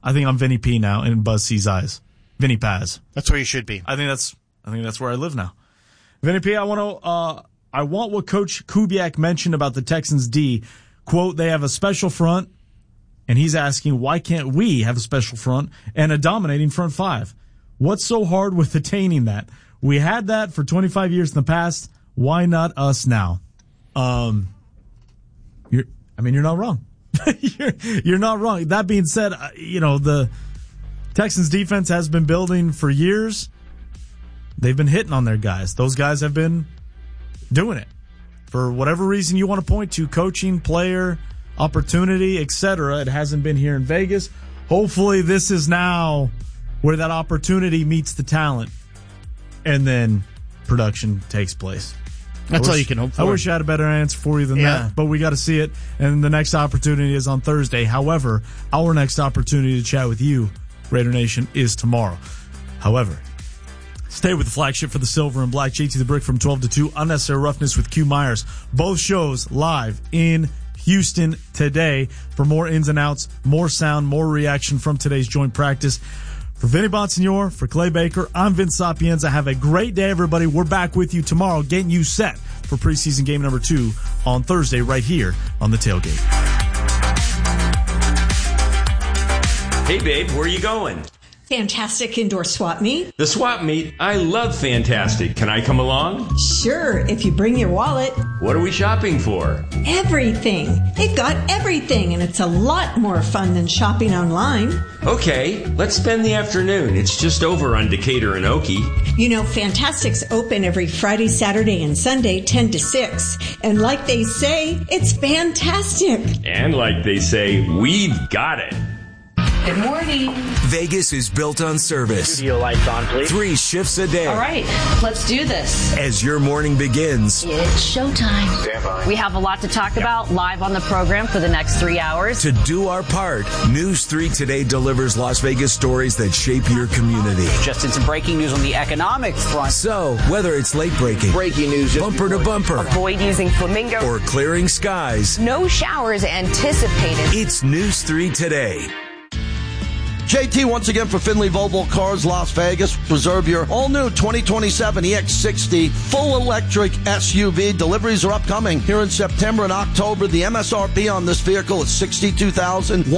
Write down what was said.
I think I'm Vinny P now in Buzz C's eyes. Vinny Paz. That's where you should be. I think that's where I live now. Vinny P, I want what Coach Kubiak mentioned about the Texans D. Quote, they have a special front, and he's asking, why can't we have a special front and a dominating front five? What's so hard with attaining that? We had that for 25 years in the past. Why not us now? You're not wrong. You're not wrong. That being said, the Texans defense has been building for years. They've been hitting on their guys. Those guys have been doing it. For whatever reason you want to point to, coaching, player, opportunity, etc., it hasn't been here in Vegas. Hopefully this is now where that opportunity meets the talent and then production takes place. That's all you can hope for. I wish I had a better answer for you than that, but we got to see it, and the next opportunity is on Thursday. However, our next opportunity to chat with you, Raider Nation, is tomorrow. However, stay with the flagship for the Silver and Black, JT the Brick from 12 to 2, Unnecessary Roughness with Q Myers. Both shows live in Houston today. For more ins and outs, more sound, more reaction from today's joint practice. For Vinny Bonsignor, for Clay Baker, I'm Vince Sapienza. Have a great day, everybody. We're back with you tomorrow, getting you set for preseason game number 2 on Thursday right here on The Tailgate. Hey, babe, where are you going? Fantastic indoor swap meet. The swap meet? I love Fantastic. Can I come along? Sure, if you bring your wallet. What are we shopping for? Everything. They've got everything, and it's a lot more fun than shopping online. Okay, let's spend the afternoon. It's just over on Decatur and Okie. You know, Fantastic's open every Friday, Saturday, and Sunday, 10 to 6. And like they say, it's fantastic. And like they say, we've got it. Good morning. Vegas is built on service. Studio lights on, please. 3 shifts a day. All right, let's do this. As your morning begins, It's showtime. Stand by. We have a lot to talk about live on the program for the next 3 hours. to do our part, News 3 Today delivers Las Vegas stories that shape your community. Just in some breaking news on the economic front. So, whether it's late breaking, Breaking news. bumper to bumper, Avoid using flamingo. or clearing skies, No showers anticipated. it's News 3 Today. JT once again for Finley Volvo Cars Las Vegas. Reserve your all-new 2027 EX60 full electric SUV. Deliveries are upcoming here in September and October. The MSRP on this vehicle is $62,100.